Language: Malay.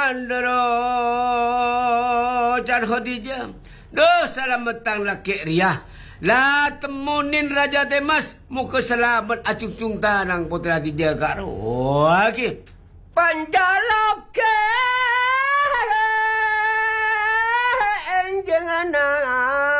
Andro Jan Khadijah. Doh salametang laki ria. Lah temunin Raja Temas muka selamat acung-cung tanang putra Khadijah karo. Okey. Panjaloke jangan